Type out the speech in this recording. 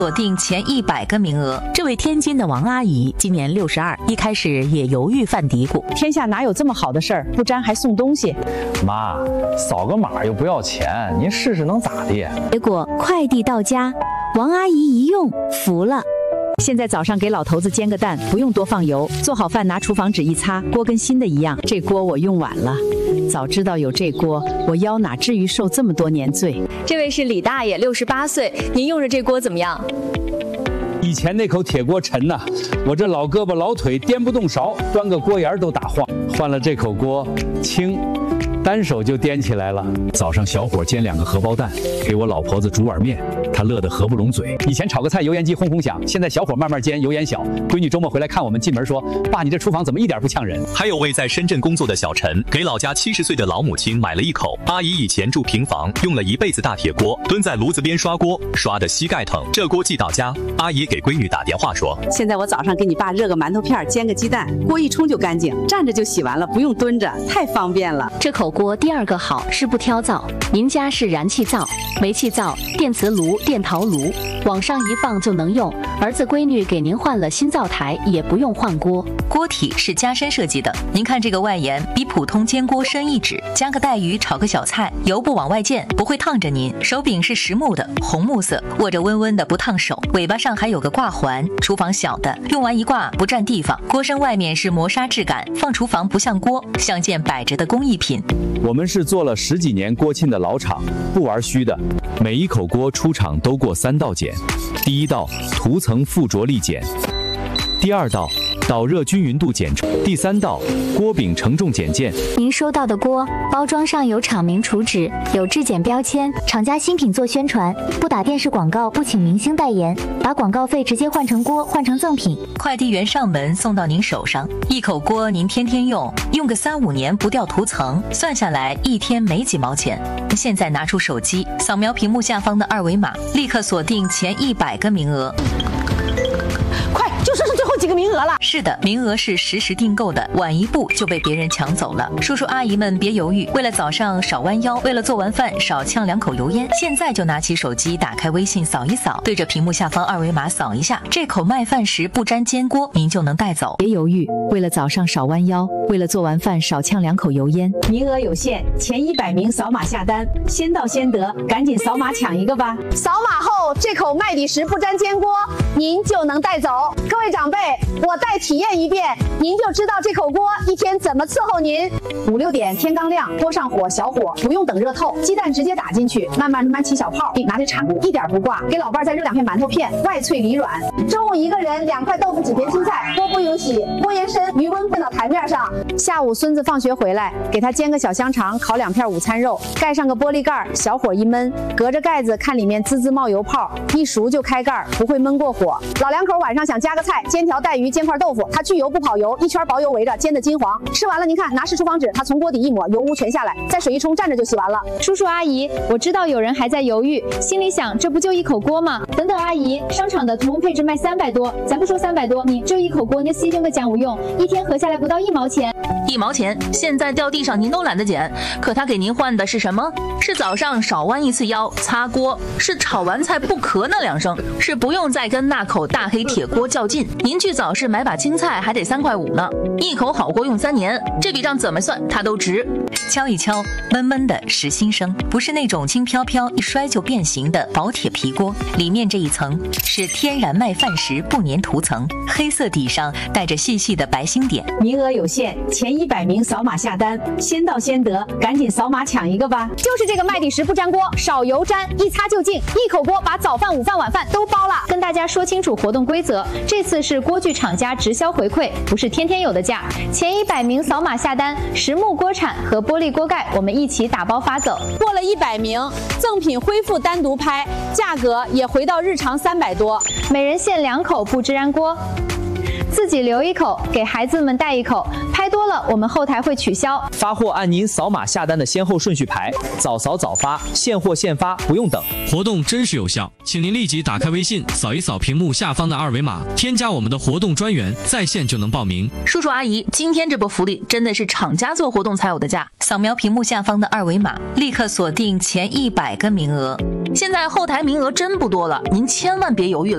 锁定前100个名额。 这位天津的王阿姨今年62，一开始也犹豫犯嘀咕： 天下哪有这么好的事儿？不粘还送东西。 妈，扫个码又不要钱，您试试能咋的？ 结果快递到家，王阿姨一用服了。 现在早上给老头子煎个蛋，不用多放油，做好饭拿厨房纸一擦，锅跟新的一样。这锅我用晚了，早知道有这锅，我腰哪至于受这么多年罪。 这位是李大爷，68岁，您用着这锅怎么样？ 以前那口铁锅沉呐，我这老胳膊老腿颠不动勺，端个锅沿都打晃。换了这口锅，轻，单手就掂起来了。 早上小火煎2个荷包蛋，给我老婆子煮碗面，她乐得合不拢嘴。以前炒个菜油烟机轰轰响，现在小火慢慢煎，油烟小。闺女周末回来看我们，进门说：“爸，你这厨房怎么一点不呛人？” 还有位在深圳工作的小陈，给老家70岁的老母亲买了一口。阿姨以前住平房，用了一辈子大铁锅，蹲在炉子边刷锅，刷得膝盖疼。这锅寄到家，阿姨给闺女打电话说：“ 现在我早上给你爸热个馒头片，煎个鸡蛋，锅一冲就干净，站着就洗完了，不用蹲着，太方便了。” 这口锅第2个好是不挑灶，您家是燃气灶、煤气灶、电磁炉、电陶炉，往上一放就能用。儿子闺女给您换了新灶台，也不用换锅。 锅体是加深设计的，您看这个外沿比普通煎锅深1指，加个带鱼炒个小菜，油不往外溅，不会烫着您。手柄是实木的，红木色，握着温温的不烫手。尾巴上还有个挂环，厨房小的，用完一挂不占地方。锅身外面是磨砂质感，放厨房不像锅，像件摆着的工艺品。 我们是做了10几年锅沁的老厂，不玩虚的。每一口锅出厂都过3道检，第1道涂层附着力检，第2道导热均匀度检测，第3道锅柄承重检件。 您收到的锅包装上有厂名图纸，有质检标签，厂家新品做宣传，不打电视广告，不请明星代言，把广告费直接换成锅，换成赠品。 快递员上门送到您手上，一口锅您天天用，用个3、5年不掉涂层，算下来1天没几毛钱。现在拿出手机，扫描屏幕下方的2维码，立刻锁定前100个名额。 快，就剩最后几个名额了。 是的，名额是实时订购的，晚一步就被别人抢走了。叔叔阿姨们别犹豫，为了早上少弯腰，为了做完饭少呛2口油烟，现在就拿起手机，打开微信扫一扫，对着屏幕下方2维码扫一下，这口麦饭时不粘煎锅您就能带走。 别犹豫，为了早上少弯腰，为了做完饭少呛2口油烟。名额有限，前100名扫码下单，先到先得，赶紧扫码抢一个吧。 扫码后，这口麦底石不粘煎锅您就能带走。各位长辈，我再体验一遍，您就知道这口锅一天怎么伺候您。5、6点天刚亮，多上火，小火，不用等热透，鸡蛋直接打进去，慢慢起小泡，拿着铲子一点不挂，给老伴再热2片馒头片，外脆里软。中午一个人2块豆腐几片青菜，锅不用洗，锅沿深，余温喷到台面上。下午孙子放学回来，给他煎个小香肠，烤2片午餐肉，盖上个玻璃盖，小火一焖，隔着盖子看里面滋滋冒油泡，一熟就开盖，不会焖过火。老两口晚上想加个菜，煎条带鱼，煎块豆腐，它去油不跑油，一圈薄油围着，煎的金黄。吃完了您看，拿湿厨房纸，它从锅底一抹，油污全下来，再水一冲，蘸着就洗完了。 叔叔阿姨，我知道有人还在犹豫，心里想这不就一口锅吗？等等阿姨，商场的同配置卖300多，咱不说300多，你这一口锅那牺牲个家务用，一天合下来不到1毛钱。 1毛钱，现在掉地上您都懒得捡，可他给您换的是什么？是早上少弯1次腰，擦锅，是炒完菜不咳那2声，是不用再跟那口大黑铁锅较劲。您去早市买把青菜还得3块5呢，一口好锅用3年，这笔账怎么算它都值。 敲一敲，闷闷的实心声，不是那种轻飘飘一摔就变形的薄铁皮锅，里面这一层是天然麦饭石不粘涂层，黑色底上带着细细的白星点。 名额有限，前100名扫码下单，先到先得，赶紧扫码抢一个吧。 就是这个麦底石不粘锅，少油粘，一擦就净，一口锅把早饭、午饭、晚饭都包了。 跟大家说清楚活动规则，这次是锅具厂家直销回馈，不是天天有的价。前100名扫码下单，实木锅铲和玻璃锅盖我们一起打包发走。 过了100名，赠品恢复单独拍，价格也回到日常300多， 每人限2口不支燃锅。自己留1口，给孩子们带1口，拍多了我们后台会取消。 发货按您扫码下单的先后顺序排，早扫早发，现货现发，不用等。 活动真实有效，请您立即打开微信，扫一扫屏幕下方的2维码，添加我们的活动专员，在线就能报名。 叔叔阿姨，今天这波福利真的是厂家做活动才有的价。 扫描屏幕下方的2维码，立刻锁定前100个名额。 现在后台名额真不多了，您千万别犹豫了。